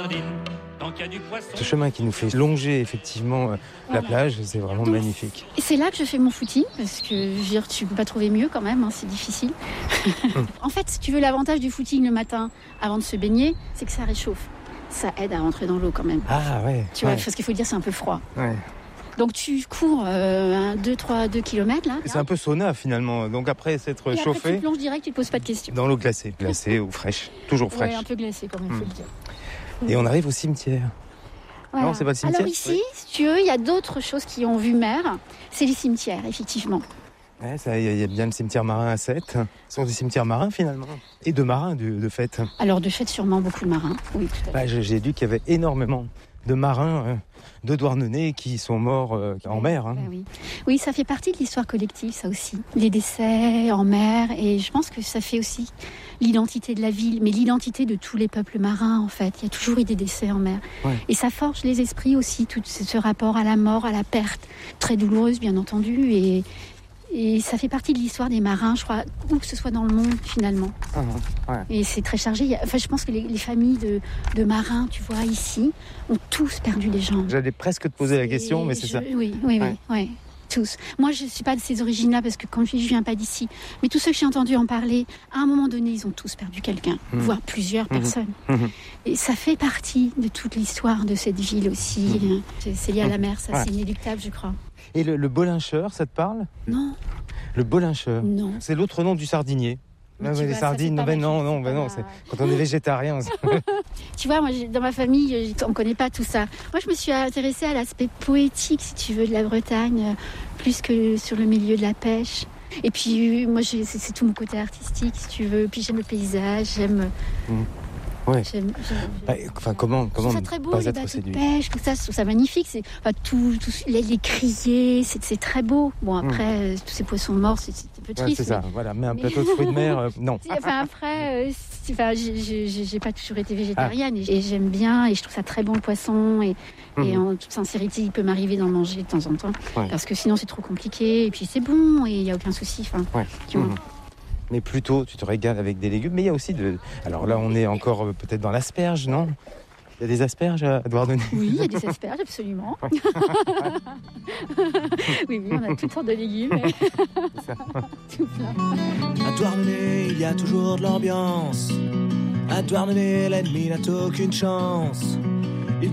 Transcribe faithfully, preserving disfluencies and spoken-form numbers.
sardines. Tant qu'il y a du poisson. Ce chemin qui nous fait longer effectivement euh, Voilà. la plage, c'est vraiment Donc, magnifique. Et c'est là que je fais mon footing, parce que je veux dire, tu peux pas trouver mieux quand même, hein, c'est difficile. En fait, si tu veux, l'avantage du footing le matin avant de se baigner, c'est que ça réchauffe. Ça aide à rentrer dans l'eau quand même. Ah ouais. Tu vois, ouais, parce qu'il faut dire, c'est un peu froid. ouais. Donc tu cours euh, deux, trois, deux kilomètres là. C'est un peu sauna finalement. Donc après s'être Et après, chauffé tu plonges direct, tu te poses pas de questions. dans l'eau glacée, glacée ou fraîche, toujours fraîche. Ouais, un peu glacé quand même, Mm. faut le dire. Et on arrive au cimetière. Voilà. Non, c'est pas le cimetière. Alors ici, si tu veux, il y a d'autres choses qui ont vu mer. C'est les cimetières, effectivement. Ouais, ça, il y, a- il y a bien le cimetière marin à Sète. Ce sont des cimetières marins finalement. Et de marins de, de fait. Alors de fait, sûrement beaucoup de marins. Oui, tout à fait. Bah, j'ai j'ai lu qu'il y avait énormément de marins euh, de Douarnenez qui sont morts euh, en mer. Hein. Bah oui. Oui, ça fait partie de l'histoire collective, ça aussi. Les décès en mer, et je pense que ça fait aussi l'identité de la ville, mais l'identité de tous les peuples marins, en fait. Il y a toujours eu des décès en mer. Ouais. Et ça forge les esprits aussi, tout ce ce rapport à la mort, à la perte, très douloureuse, bien entendu, et, et ça fait partie de l'histoire des marins, je crois, où que ce soit dans le monde, finalement. Ah, ouais. Et c'est très chargé. Il y a- Enfin, je pense que les, les familles de, de marins, tu vois, ici, ont tous perdu les jambes. J'allais presque te poser la question, mais c'est je- ça. Oui, oui, Ouais. oui, oui, tous. Moi, je ne suis pas de ces origines-là parce que, comme je dis, je viens pas d'ici. Mais tous ceux que j'ai entendus en parler, à un moment donné, ils ont tous perdu quelqu'un, Mhm. voire plusieurs Mhm. personnes. Mhm. Et ça fait partie de toute l'histoire de cette ville aussi. Mhm. C'est c'est lié à la mer, ça, Ouais. c'est inéluctable, je crois. Et le, le bolincheur, ça te parle? Non, Le bolincheur. non. C'est l'autre nom du sardinier. Mais Ah tu ouais, les vois, ça fait sardines, pas ben mal, non, c'est non, pas ben non, mal. c'est quand on est végétarien. c'est- Tu vois, moi, j'ai- dans ma famille, euh, on ne connaît pas tout ça. Moi, je me suis intéressée à l'aspect poétique, si tu veux, de la Bretagne, euh, plus que sur le milieu de la pêche. Et puis, euh, moi, j'ai- c'est c'est tout mon côté artistique, si tu veux. Puis j'aime le paysage, j'aime... Ouais. j'aime- j'aime- Bah, enfin, comment, Je comment trouve ça ne très beau, pas les être bateaux séduit? de pêche, tout ça, je trouve ça magnifique. C'est, enfin, tout, tout, les, les criers, c'est, c'est très beau. Bon, après, euh, tous ces poissons morts, c'est, c'est un peu Ouais, triste. c'est ça, mais- voilà, mais un mais- plateau de fruits de mer, euh, non. Si, Enfin, après, euh, si- enfin, j'ai, j'ai, j'ai- j'ai pas toujours été végétarienne et, et j'aime bien et je trouve ça très bon le poisson et, et Mhm. en toute sincérité, il peut m'arriver d'en manger de temps en temps Ouais. parce que sinon c'est trop compliqué et puis c'est bon et il y a aucun souci. Enfin, Ouais. tu vois. Mhm. Mais plutôt, tu te régales avec des légumes. Mais il y a aussi de. Alors là, on est encore euh, peut-être dans l'asperge, non? Il y a des asperges à Douarnenez. Oui, il y a des asperges, absolument. oui, oui, on a toutes sortes de légumes. Tout plein. À Douarnenez, il y a toujours de l'ambiance. À Douarnenez, l'ennemi n'a aucune chance.